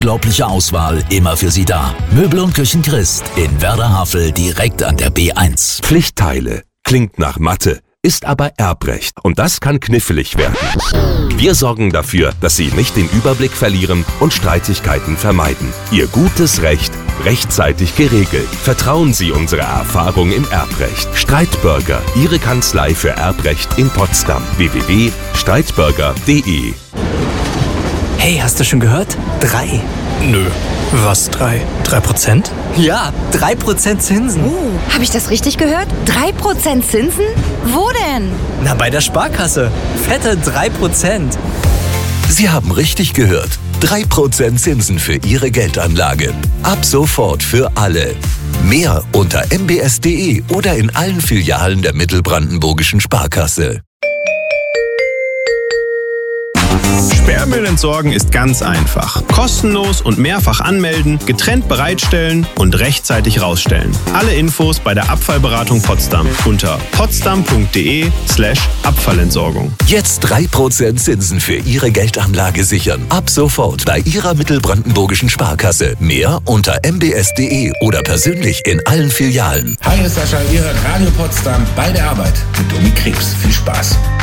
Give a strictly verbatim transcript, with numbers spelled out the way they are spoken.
Unglaubliche Auswahl immer für Sie da. Möbel und Küchen Christ in Werder-Havel direkt an der B eins. Pflichtteile. Klingt nach Mathe, ist aber Erbrecht. Und das kann knifflig werden. Wir sorgen dafür, dass Sie nicht den Überblick verlieren und Streitigkeiten vermeiden. Ihr gutes Recht rechtzeitig geregelt. Vertrauen Sie unserer Erfahrung im Erbrecht. Streitbürger, Ihre Kanzlei für Erbrecht in Potsdam. w w w punkt streitbürger punkt de. Hey, hast du schon gehört? Drei. Nö. Was drei? Drei Prozent? Ja, drei Prozent Zinsen. Uh, habe ich das richtig gehört? Drei Prozent Zinsen? Wo denn? Na, bei der Sparkasse. Fette drei Prozent. Sie haben richtig gehört. drei Prozent Zinsen für Ihre Geldanlage. Ab sofort für alle. Mehr unter m b s punkt de oder in allen Filialen der Mittelbrandenburgischen Sparkasse. Sperrmüll entsorgen ist ganz einfach. Kostenlos und mehrfach anmelden, getrennt bereitstellen und rechtzeitig rausstellen. Alle Infos bei der Abfallberatung Potsdam unter potsdam punkt de slash Abfallentsorgung. Jetzt drei Prozent Zinsen für Ihre Geldanlage sichern. Ab sofort bei Ihrer Mittelbrandenburgischen Sparkasse. Mehr unter m b s punkt de oder persönlich in allen Filialen. Hi, ist Sascha, ihr hört Radio Potsdam bei der Arbeit mit Domi Krebs. Viel Spaß.